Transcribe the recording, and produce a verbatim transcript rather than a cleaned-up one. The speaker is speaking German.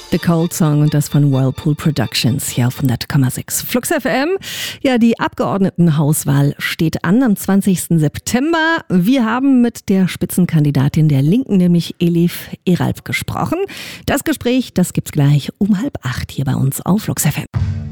The Cold Song und das von Whirlpool Productions hier auf hundert Komma sechs Flux F M. Ja, die Abgeordnetenhauswahl steht an am zwanzigsten September. Wir haben mit der Spitzenkandidatin der Linken, nämlich Elif Eralp, gesprochen. Das Gespräch, das gibt's gleich um halb acht hier bei uns auf Flux F M.